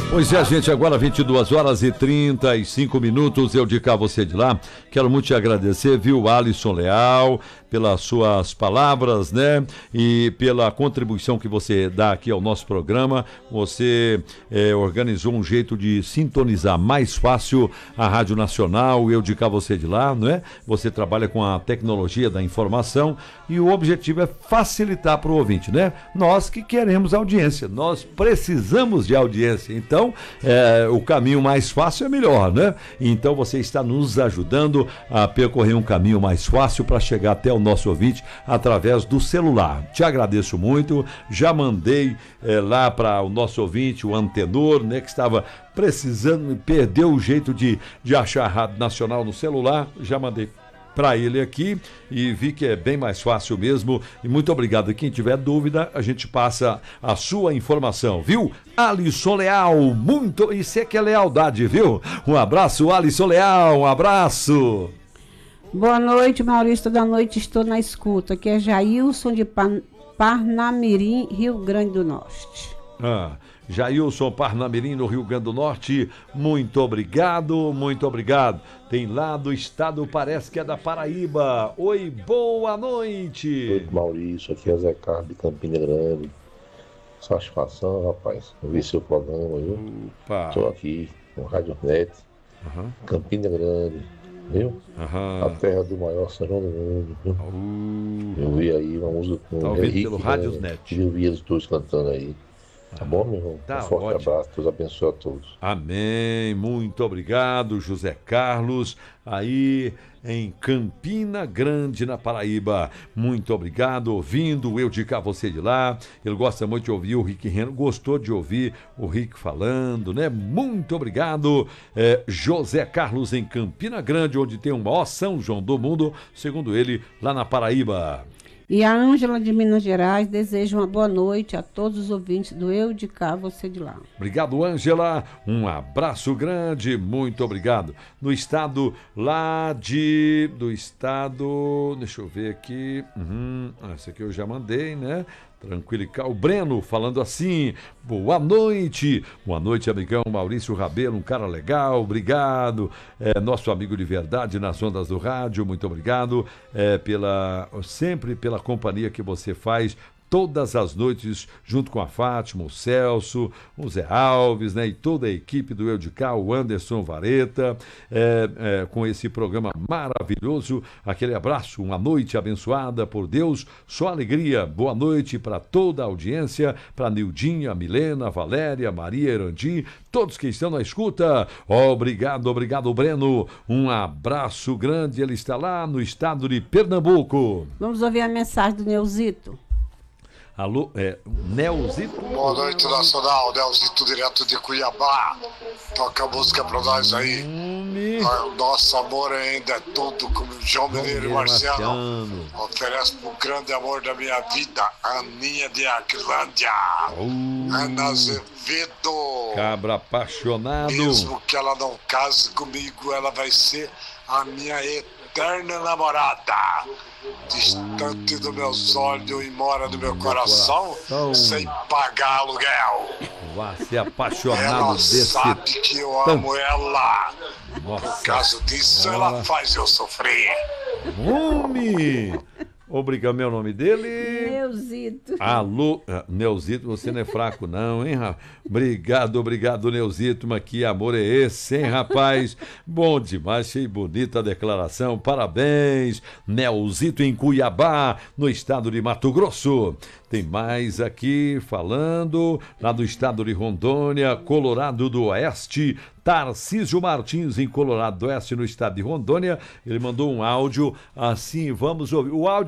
Pois é, gente, agora 22 horas e 35 minutos, eu de cá, você de lá. Quero muito te agradecer, viu, Alisson Leal, pelas suas palavras, né? E pela contribuição que você dá aqui ao nosso programa. Você organizou um jeito de sintonizar mais fácil a Rádio Nacional, eu de cá, você de lá, não é? Você trabalha com a tecnologia da informação e o objetivo é facilitar para o ouvinte, né? Nós que queremos audiência, nós precisamos de audiência, então o caminho mais fácil é melhor, né? Então você está nos ajudando a percorrer um caminho mais fácil para chegar até o nosso ouvinte através do celular. Te agradeço muito, já mandei lá para o nosso ouvinte, o Antenor, né, que estava precisando, perdeu o jeito de achar a Rádio Nacional no celular, já mandei para ele aqui e vi que é bem mais fácil mesmo. E muito obrigado. Quem tiver dúvida, a gente passa a sua informação, viu? Alisson Leal, muito. Isso é que é lealdade, viu? Um abraço, Alisson Leal, um abraço. Boa noite, Maurício. Toda noite estou na escuta. Aqui é Jailson de Parnamirim, Rio Grande do Norte. Jailson Parnamirim, no Rio Grande do Norte, muito obrigado, muito obrigado. Tem lá do estado, parece que é da Paraíba. Oi, boa noite. Oi, Maurício, aqui é Zé Carlos de Campina Grande. Satisfação, rapaz, ouvir seu programa, viu? Estou aqui no Rádio Net, Campina Grande, viu? A terra do maior São João do mundo, viu? Eu vi aí uma música com o Henrique, pelo Rádio Net. Eu vi eles todos cantando aí. Tá bom, meu irmão? Tá, um forte ótimo. Abraço, Deus abençoe a todos. Amém, muito obrigado, José Carlos, aí em Campina Grande, na Paraíba. Muito obrigado, ouvindo, eu de cá, você de lá. Ele gosta muito de ouvir o Rick Reno, gostou de ouvir o Rick falando, né? Muito obrigado, José Carlos em Campina Grande, onde tem o maior São João do mundo, segundo ele, lá na Paraíba. E a Ângela de Minas Gerais deseja uma boa noite a todos os ouvintes do Eu de Cá, Você de Lá. Obrigado, Ângela. Um abraço grande, muito obrigado. No estado deixa eu ver aqui. Essa aqui eu já mandei, né? Tranquilo. O Breno falando assim: boa noite, amigão Maurício Rabelo, um cara legal, obrigado, nosso amigo de verdade nas ondas do rádio, muito obrigado sempre pela companhia que você faz todas as noites, junto com a Fátima, o Celso, o Zé Alves, né, e toda a equipe do Eu de Cá, o Anderson Vareta, com esse programa maravilhoso. Aquele abraço, uma noite abençoada por Deus, só alegria. Boa noite para toda a audiência, para Nildinha, Milena, Valéria, Maria Erandi, todos que estão na escuta. Obrigado, Breno. Um abraço grande. Ele está lá no estado de Pernambuco. Vamos ouvir a mensagem do Neuzito. Alô, Nelzito? Boa noite, Nacional. Nelzito, direto de Cuiabá. Toca a música pra nós aí. Nosso amor ainda é tudo, como João Mineiro e Marciano. Oferece pro grande amor da minha vida, Aninha de Aquilândia. Ana Azevedo. Cabra apaixonado. Mesmo que ela não case comigo, ela vai ser a minha eterna namorada. Distante dos meus olhos e mora no meu coração, sem pagar aluguel. Vai ser apaixonado ela desse. Sabe que eu amo ela. Nossa. Por causa disso, ela faz eu sofrer. Homem! Obrigado, meu nome dele? Neuzito. Alô, Neuzito, você não é fraco não, hein, rapaz? Obrigado, Neuzito, mas que amor é esse, hein, rapaz? Bom demais, achei bonita a declaração, parabéns, Neuzito em Cuiabá, no estado de Mato Grosso. Tem mais aqui falando, lá do estado de Rondônia, Colorado do Oeste, Tarcísio Martins, em Colorado do Oeste, no estado de Rondônia. Ele mandou um áudio assim, vamos ouvir. O áudio